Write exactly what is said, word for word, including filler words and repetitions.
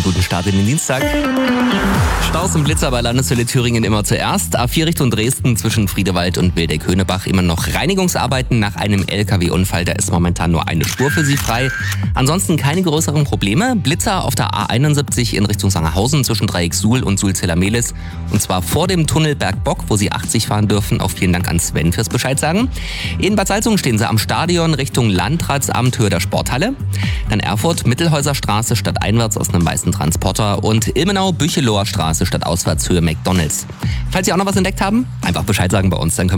guten Start in den Dienstag. Staus und Blitzer bei Landeshölle Thüringen immer zuerst. A vier Richtung Dresden zwischen Friedewald und Wildeck-Höhnebach immer noch Reinigungsarbeiten nach einem L K W-Unfall. Da ist momentan nur eine Spur für Sie frei. Ansonsten keine größeren Probleme. Blitzer auf der A einundsiebzig in Richtung Sangerhausen zwischen Dreieck Suhl und Sulziller-Mehlis. Und zwar vor dem Tunnel Bergbock, wo Sie achtzig fahren dürfen. Auch vielen Dank an Sven fürs Bescheid sagen. In Bad Salzungen stehen Sie am Stadion Richtung Landratsamt Höhe der Sporthalle. Dann Erfurt, Mittelhäuser Straße stadteinwärts aus einem weißen Transporter und Ilmenau, Bücheloher Straße stadtauswärts Höhe McDonalds. Falls Sie auch noch was entdeckt haben, einfach Bescheid sagen bei uns, dann können